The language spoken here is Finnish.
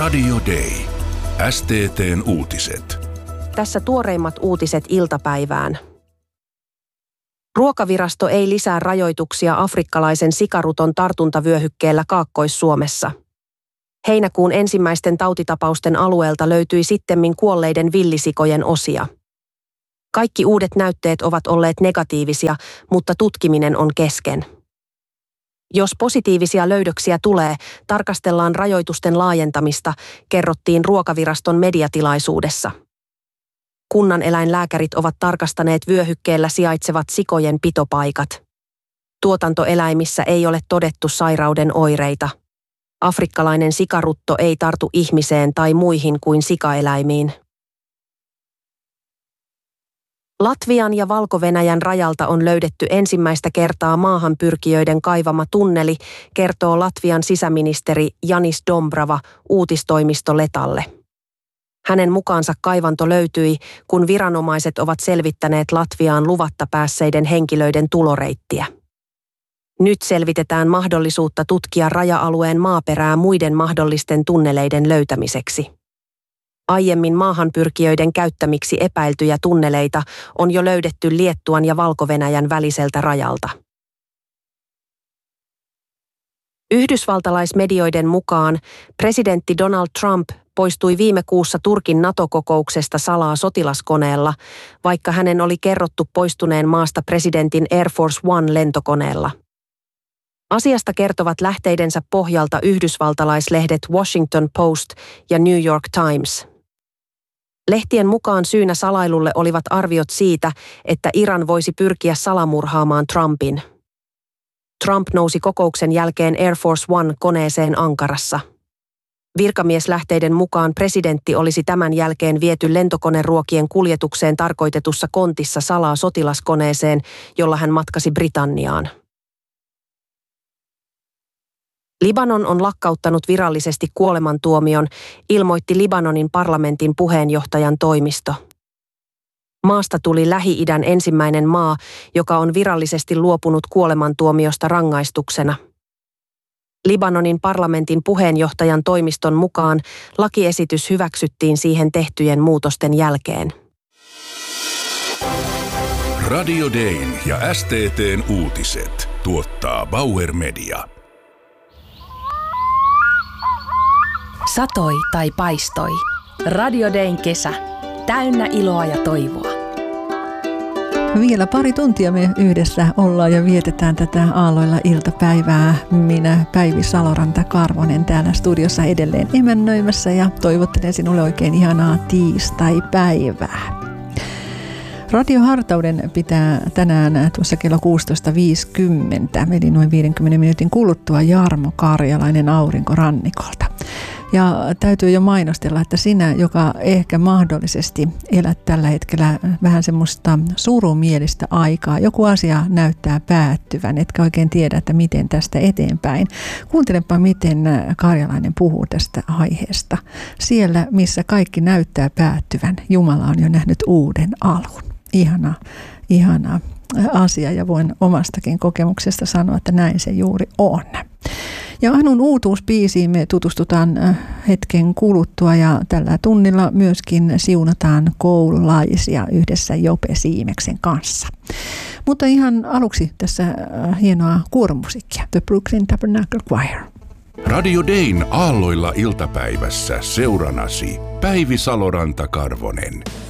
Radio Day. STT:n uutiset. Tässä tuoreimmat uutiset iltapäivään. Ruokavirasto ei lisää rajoituksia afrikkalaisen sikaruton tartuntavyöhykkeellä Kaakkois-Suomessa. Heinäkuun ensimmäisten tautitapausten alueelta löytyi sittemmin kuolleiden villisikojen osia. Kaikki uudet näytteet ovat olleet negatiivisia, mutta tutkiminen on kesken. Jos positiivisia löydöksiä tulee, tarkastellaan rajoitusten laajentamista, kerrottiin Ruokaviraston mediatilaisuudessa. Kunnaneläinlääkärit ovat tarkastaneet vyöhykkeellä sijaitsevat sikojen pitopaikat. Tuotantoeläimissä ei ole todettu sairauden oireita. Afrikkalainen sikarutto ei tartu ihmiseen tai muihin kuin sikaeläimiin. Latvian ja Valko-Venäjän rajalta on löydetty ensimmäistä kertaa maahanpyrkijöiden kaivama tunneli, kertoo Latvian sisäministeri Janis Dombrava uutistoimisto Letalle. Hänen mukaansa kaivanto löytyi, kun viranomaiset ovat selvittäneet Latviaan luvatta päässeiden henkilöiden tuloreittiä. Nyt selvitetään mahdollisuutta tutkia raja-alueen maaperää muiden mahdollisten tunneleiden löytämiseksi. Aiemmin maahanpyrkijöiden käyttämiksi epäiltyjä tunneleita on jo löydetty Liettuan ja Valko-Venäjän väliseltä rajalta. Yhdysvaltalaismedioiden mukaan presidentti Donald Trump poistui viime kuussa Turkin NATO-kokouksesta salaa sotilaskoneella, vaikka hänen oli kerrottu poistuneen maasta presidentin Air Force One-lentokoneella. Asiasta kertovat lähteidensä pohjalta yhdysvaltalaislehdet Washington Post ja New York Times. Lehtien mukaan syynä salailulle olivat arviot siitä, että Iran voisi pyrkiä salamurhaamaan Trumpin. Trump nousi kokouksen jälkeen Air Force One-koneeseen Ankarassa. Virkamieslähteiden mukaan presidentti olisi tämän jälkeen viety lentokoneruokien kuljetukseen tarkoitetussa kontissa salaa sotilaskoneeseen, jolla hän matkasi Britanniaan. Libanon on lakkauttanut virallisesti kuolemantuomion, ilmoitti Libanonin parlamentin puheenjohtajan toimisto. Maasta tuli Lähi-idän ensimmäinen maa, joka on virallisesti luopunut kuolemantuomiosta rangaistuksena. Libanonin parlamentin puheenjohtajan toimiston mukaan lakiesitys hyväksyttiin siihen tehtyjen muutosten jälkeen. Radio Dayn ja STT:n uutiset tuottaa Bauer Media. Satoi tai paistoi. Radio Dayn kesä. Täynnä iloa ja toivoa. Vielä pari tuntia me yhdessä ollaan ja vietetään tätä aalloilla iltapäivää. Minä Päivi Saloranta-Karvonen täällä studiossa edelleen emännöimässä ja toivottelen sinulle oikein ihanaa tiistai-päivää. Radio Hartauden pitää tänään tuossa kello 16.50, eli noin 50 minuutin kuluttua Jarmo Karjalainen Aurinkorannikolta. Ja täytyy jo mainostella, että sinä, joka ehkä mahdollisesti elät tällä hetkellä vähän semmoista surumielistä aikaa, joku asia näyttää päättyvän, etkä oikein tiedä, että miten tästä eteenpäin. Kuuntelepa, miten Karjalainen puhuu tästä aiheesta. Siellä, missä kaikki näyttää päättyvän, Jumala on jo nähnyt uuden alun. Ihana asia ja voin omastakin kokemuksesta sanoa, että näin se juuri on. Ja Anun uutuusbiisiin me tutustutaan hetken kuluttua ja tällä tunnilla myöskin siunataan koululaisia yhdessä Jope Siimeksen kanssa. Mutta ihan aluksi tässä hienoa kuoromusiikkia, The Brooklyn Tabernacle Choir. Radio Dayn aalloilla iltapäivässä seuranasi Päivi Saloranta-Karvonen.